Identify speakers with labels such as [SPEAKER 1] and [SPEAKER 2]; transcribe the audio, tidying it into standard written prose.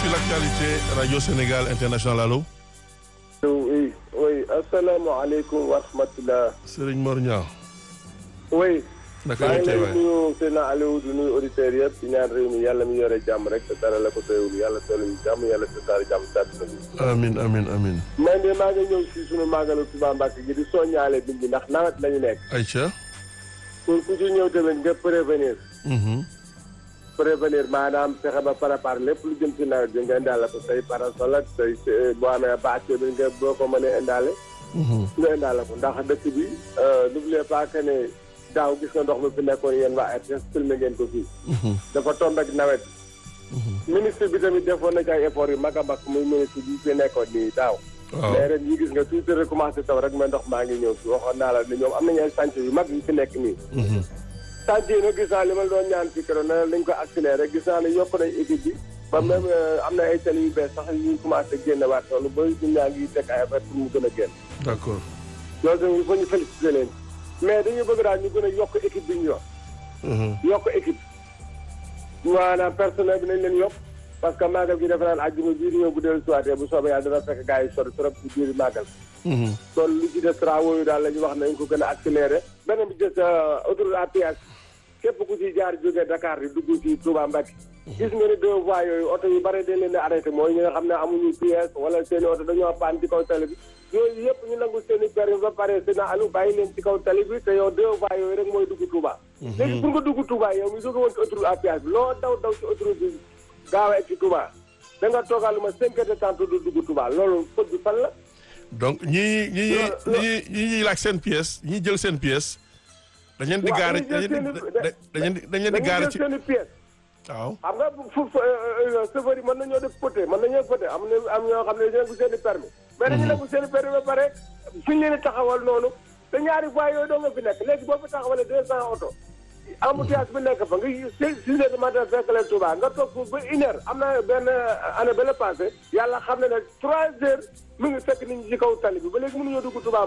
[SPEAKER 1] sur l'actualité Radio Sénégal International allo.
[SPEAKER 2] oui oui asalaamaaleykum wa rahmatulah.
[SPEAKER 1] Serigne Mor Niang.
[SPEAKER 2] oui.
[SPEAKER 1] naka
[SPEAKER 2] maa
[SPEAKER 1] la
[SPEAKER 2] ngi
[SPEAKER 1] tey
[SPEAKER 2] lay
[SPEAKER 1] waay
[SPEAKER 2] nuyu Seydina Aliou di nuyu auditeurs yëpp di ñaan réew mi yàlla mi yore jàmm rek te dara la ko teewul yàlla teelu ñu jàmm yàlla te taal jàmm sàddina bi.
[SPEAKER 1] amiin amiin amiin.
[SPEAKER 2] man de maa ngi ñëw si sunu màggalu Touba Mbacké gi di soññaale nit ñi ndax nawet la ñu nekk.
[SPEAKER 1] Aïcha.
[SPEAKER 2] pour ku ci ñëw tamit nga prévenir maanaam fexe ba préparer lépp lu jëm ci nawet bi nga indaale ko say parasol ak say boo amee bâche bi nga boo ko mënee indaale. nga indaale ko ndax dëkk bi n'oubliez pas que ne daaw gis nga ndox mi fi nekkoon yéen waa RTS filmé ngeen ko fii. dafa tombe ak nawet bi. ministre bi tamit defoon na ci ay effort yu mag a mag muy ministre bi fi nekkoon nii daaw.
[SPEAKER 1] waaw
[SPEAKER 2] mais ren yi gis nga tuuti recommencé taw rek mais ndox maa ngi ñëw fi waxoon naa la ne ñoom am nañu ay chantier yu mag yu fi nekk nii. chantier yi nag gis naa li ma doon ñaan ci keroog ne lañ ko accéléré gis naa ne yokk nañ équipe bi. ba même am na ay tali yu bees sax yu commencé génne waat loolu ba ñun ñaa ngi teg ay affaire pour mu gën a génn.
[SPEAKER 1] d'accord.
[SPEAKER 2] loolu tamit il faut ñu féliciter leen mais dañu bëgg daal ñu gën a yokk équipe bi ñu yor. yokk équipe maanaam personnel bi nañ leen yokk parce que màggal gi defe naan àjjuma bii di ñëw bu dellu siwaatee bu soobee yàlla dana fekk gars yi sori trop ci biir màggal. kon li ci des travaux yi daal la ñu wax nañ ko gën a accéléré. beneen bi des autoroute à péage képp ku ci jaar jógee Dakar di dugg ci Touba Mbacké. gis nga ni deux voies yooyu oto yu bare dañ leen di arrêté mooy ñi nga xam ne amuñu pièce wala seen i oto dañoo paan ci kaw tali bi. yooyu yëpp ñu nangu seen i permis ba pare Seydina Aliou bàyyi leen ci kaw tali bi te yow deux voies yooyu rek mooy dugg Touba. léegi pour nga dugg Touba yow mi jóge woon ci autoroute à péage bi loo daw ci autoroute bi gaaw a egg ci Touba da nga toogal lu ma 5 heures de temps du dugg Touba loolu fët bi fan la.
[SPEAKER 1] donc ñi laaj seen pièce ñi jël seen pièce. dañ leen di gaare dañ leen di gaare ci
[SPEAKER 2] seen i pièce.
[SPEAKER 1] waaw
[SPEAKER 2] xam nga chauffeur yi mën nañoo def poté am ñoo xam ne dañu nangu seen i permis mais dañu nangu seen i permis ba pare suñ leen di taxawal noonu te ñaari voies yooyu doo nga fi nekk léegi boo fi taxawalee 200 oto embouteillage bi nekk fa nga 6 heures du matin fekk leen Touba nga toog foofu ba 1 heure am na benn année ba la passé yàlla xam ne ne 3 heures mu ngi fekk nit ñi ci kaw tali bi ba léegi mënuñoo dugg Touba